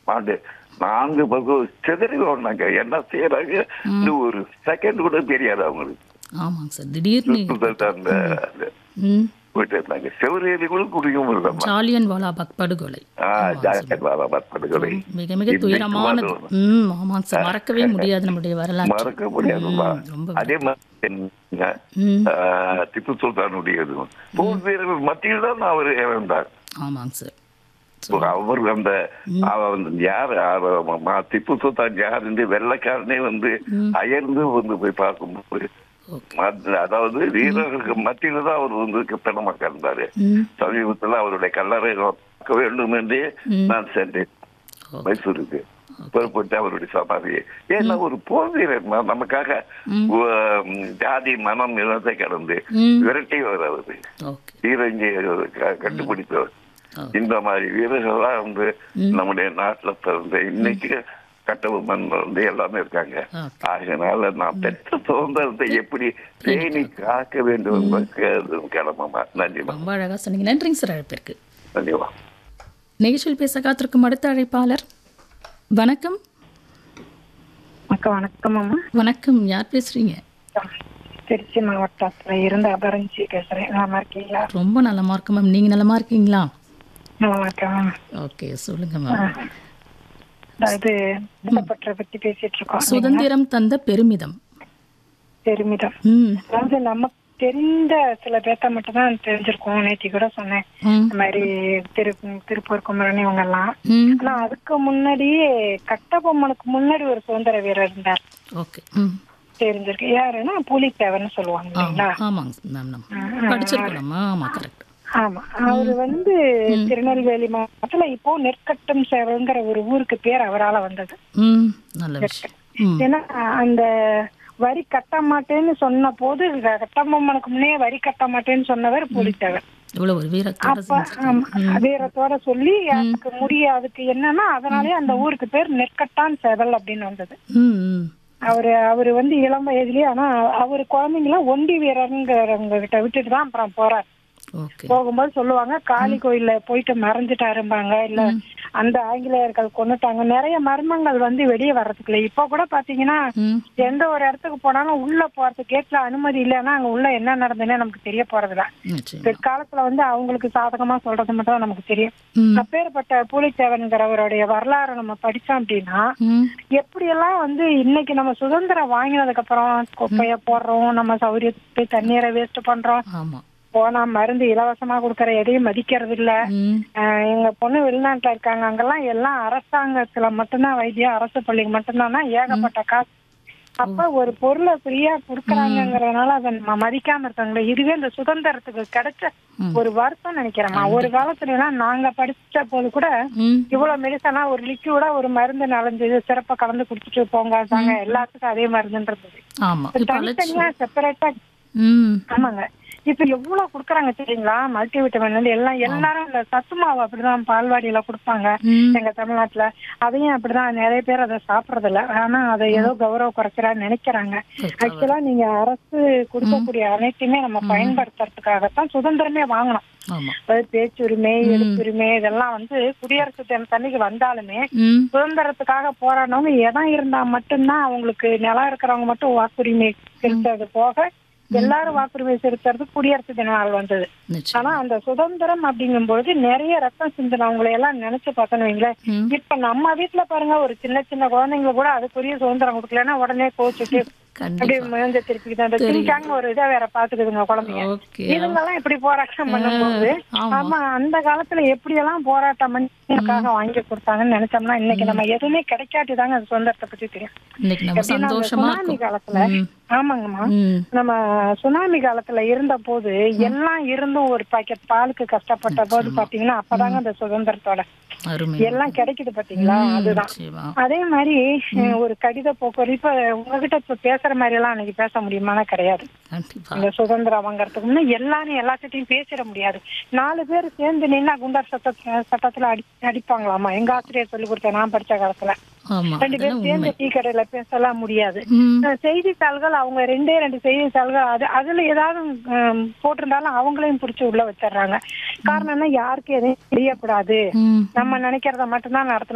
மாண்டு 4 பக்கம் சிதறி ஓடினாங்க. என்ன செய்யறாங்க இந்த ஒரு செகண்ட் கூட தெரியாது அவங்களுக்கு. ஆமாங்க சார். திடீர்னு அந்த ம். போயிட்டு இருந்தாங்க. செவரேறி கூட குடிக்க முடியல. ஜாலியன் வாலாபாக் படுகொலை. படுகொலை மிக மிக துயரமானது. ஆமாங்க சார். மறக்கவே முடியாது நம்முடைய வரலாறு. மறக்க முடியாதுமா. ரொம்ப அதே மாதிரி திப்பு சுல்தானுடைய போர் வீரர்கள் மத்தியில் தான் அவர் இறந்தார். ஆமாங்க சார். அவர் அந்த யார் திப்பு சுல்தான் யார் என்று வெள்ளைக்காரனே அயர்ந்து போய் பார்க்கும்போது, அதாவது வீரர்களுக்கு மத்தியில தான் அவர் பிணமாக இருந்தாரு. சமீபத்தில் அவருடைய கல்லறை பார்க்க வேண்டும் என்றே நான் சென்றேன் மைசூருக்கு. புறப்பட்டு அவருடைய சமாதியை, ஏன்னா ஒரு போர் வீரர் நமக்காக ஜாதி மனம் இனத்தை கடந்து விரட்டியவர் அவரு. வீரஞ்சி கண்டுபிடித்தவர். இந்த மாதிரி வீரர்கள்லாம் நம்முடைய நாட்டுல பிறந்த இன்னைக்கு கட்டபொம்மன் எல்லாமே இருக்காங்க. அதனால நான் பெற்ற சுதந்திரத்தை எப்படி பேணி காக்க வேண்டும் கிளம்பமா. நன்றிமா. ரொம்ப அழகா சொன்னீங்க. நன்றிங்க சார் அழைப்பிற்கு. நன்றிமா. நிகழ்ச்சியில் பேச காத்திருக்கும் அடுத்த அழைப்பாளர். வணக்கம். வணக்கம் அம்மா. வணக்கம். யார் பேசுறீங்க? திருச்சி மாவட்டத்துல இருந்து அபரஞ்சி பேசுறேன். நலமா இருக்கீங்களா? ரொம்ப நலமா இருக்கு மேம். நீங்க நலமா இருக்கீங்களா? நலமா இருக்கேன். ஓகே, சொல்லுங்க மேம். இது பத்தி பேசிட்டு இருக்கோம். சுதந்திரம் தந்த பெருமிதம். அதாவது நமக்கு தெரிந்த சில பேர்த்த மட்டும் தான் தெரிஞ்சிருக்கோம். நேற்று கூட சொன்னேன் இந்த மாதிரி திருப்பூர் குமரன் இவங்க எல்லாம். ஆனா அதுக்கு முன்னாடியே கட்டபொம்மனுக்கு முன்னாடி ஒரு சுதந்திர வீரர் இருந்தார். தெரிஞ்சிருக்கு. யாருன்னா புலித்தேவர்னு சொல்லுவாங்க இல்லைங்களா? ஆமா. அவரு திருநெல்வேலி மாவட்டத்துல இப்போ நெற்கட்டும் சேவல்ங்கிற ஒரு ஊருக்கு பேர் அவரால வந்தது. ஏன்னா அந்த வரி கட்ட மாட்டேன்னு சொன்ன போது கட்டபொம்மனுக்கு முன்னே வரி கட்ட மாட்டேன்னு சொன்னவர் புலித்தேவர். அப்ப வீரத்தோட சொல்லி அதுக்கு அதுக்கு என்னன்னா அதனாலே அந்த ஊருக்கு பேர் நெற்கட்டான் சேவல் அப்படின்னு வந்தது. அவரு இளம் வயதுலயே, ஆனா அவரு குழந்தைங்களாம் ஒண்டி வீரருங்கிறவங்க கிட்ட விட்டுட்டு தான் அப்புறம் போறாரு. போகும்போது சொல்லுவாங்க காளி கோயில்ல போயிட்டு மறைஞ்சிட்டாருப்பாங்க, இல்ல அந்த ஆங்கிலேயர்கள் கொண்டுட்டாங்க. நிறைய மர்மங்கள் வெளியே வர்றதுக்குள்ள. இப்ப கூட பாத்தீங்கன்னா எந்த ஒரு இடத்துக்கு போனாலும் உள்ள போறதுக்கு கேட்ல அனுமதி இல்லைன்னா அங்க உள்ள என்ன நடந்ததுன்னு நமக்கு தெரிய போறதுல. பிற்காலத்துல அவங்களுக்கு சாதகமா சொல்றது மட்டும் தான் நமக்கு தெரியும். அப்பேற்பட்ட பூலித்தேவன்கிறவருடைய வரலாறு நம்ம படிச்சோம் அப்படின்னா எப்படியெல்லாம் இன்னைக்கு நம்ம சுதந்திரம் வாங்கினதுக்கு அப்புறம் குப்பைய போடுறோம், நம்ம சௌரியத்துக்கு தண்ணீரை வேஸ்ட் பண்றோம், போனா மருந்து இலவசமா கொடுக்கற எதையும் மதிக்கிறது இல்ல. எங்க பொண்ணு வெளிநாட்டுல இருக்காங்க, அங்கெல்லாம் எல்லாம் அரசாங்கத்துல மட்டும்தான் வைத்தியம், அரசு பள்ளிக்கு மட்டும்தான் ஏகப்பட்ட காசு. அப்ப ஒரு பொருளை ஃப்ரீயா கொடுக்கறாங்கிறதுனால அதை நம்ம மதிக்காம இருக்காங்களே. இதுவே இந்த சுதந்திரத்துக்கு கிடைச்ச ஒரு வருத்தம் நினைக்கிறேம்மா. ஒரு காலத்துல எல்லாம் நாங்க படிச்ச போது கூட இவ்வளவு மெடிசனா ஒரு லிக்யூடா ஒரு மருந்து நலஞ்சது சிறப்பா கலந்து குடிச்சிட்டு போங்க, எல்லாத்துக்கும் அதே மருந்துன்றது தனித்தனியா செப்பரேட்டா. ஆமாங்க. இப்ப எவ்வளவு குடுக்கறாங்க தெரியுங்களா? மல்டி விட்டமின் எல்லாரும் இந்த சத்து மாவு அப்படிதான் பால்வாடியில கொடுப்பாங்க எங்க தமிழ்நாட்டுல. அதையும் அப்படிதான் நிறைய பேர் அதை சாப்பிடறது இல்ல. ஆனா அதை ஏதோ கௌரவ குறைக்கிறான்னு நினைக்கிறாங்க. ஆக்சுவலா நீங்க அரசு கொடுக்கக்கூடிய அனைத்துமே நம்ம பயன்படுத்துறதுக்காகத்தான் சுதந்திரமே வாங்கணும். அதாவது பேச்சுரிமை, எழுத்துரிமை இதெல்லாம் குடியரசு தினத்தன்னைக்கு வந்தாலுமே சுதந்திரத்துக்காக போராடினவங்க இடம் இருந்தா மட்டும்தான் அவங்களுக்கு நிலம் இருக்கிறவங்க மட்டும் வாக்குரிமை செலுத்துறது போக எல்லாரும் வாக்குரிமை செலுத்துறது குடியரசு தின நாள் வந்தது. ஆனா அந்த சுதந்திரம் அப்படிங்கும்போது நிறைய ரத்தம் சிந்தினவங்களை எல்லாம் நினைச்சு பார்த்தோன்னு வைங்களேன். இப்ப நம்ம வீட்டுல பாருங்க, ஒரு சின்ன சின்ன குழந்தைங்க கூட அதுக்குரிய சுதந்திரம் கொடுக்கலன்னா உடனே கோச்சுட்டு அப்படியே முயஞ்ச திருப்பிக்கிட்டு ஒரு இதை வேற பாத்துக்குதுங்க குழந்தைங்க. இவங்கெல்லாம் இப்படி போராட்டம் பண்ணும்போது ஆமா அந்த காலத்துல எப்படி எல்லாம் போராட்டம் பண்ணிக்காக வாங்கி கொடுத்தாங்கன்னு நினைச்சோம்னா இன்னைக்கு நம்ம எதுவுமே கிடைக்காட்டிதாங்க அந்த சுதந்திரத்தை பத்தி தெரியும். சுனாமி காலத்துல ஆமாங்கம்மா, நம்ம சுனாமி காலத்துல இருந்த போது எல்லாம் இருந்தும் ஒரு பாக்கெட் பாலுக்கு கஷ்டப்பட்ட போது பாத்தீங்கன்னா அப்பதாங்க அந்த சுதந்திரத்தோட எல்லாம் கிடைக்குது பாத்தீங்களா? அதுதான். அதே மாதிரி ஒரு கடித போக்குவரத்து இப்ப உங்ககிட்ட இப்ப பேசுற மாதிரி எல்லாம் அன்னைக்கு பேச முடியுமானா கிடையாது. இந்த சுதந்திரம் வாங்கறதுக்கு முன்ன எல்லாத்திட்டையும் பேசிட முடியாது. 4 பேர் சேர்ந்து நின்னா குண்டர் சட்டத்துல அடிப்பாங்களாமா. எங்க ஆசிரியர் சொல்லி கொடுத்த நான் படிச்ச காலத்துல 2 பேர் சேர்ந்து டீ கடையில பேசலாம் முடியாது. செய்தித்தாள்கள் அவங்க 2 செய்தித்தாள்கள் அதுல ஏதாவது போட்டிருந்தாலும் அவங்களையும் புடிச்சு உள்ள வச்சிடுறாங்க. காரணம் என்ன, யாருக்கு எதையும் தெரியக்கூடாது, நம்ம நினைக்கிறத மட்டும்தான் நடத்தணும்.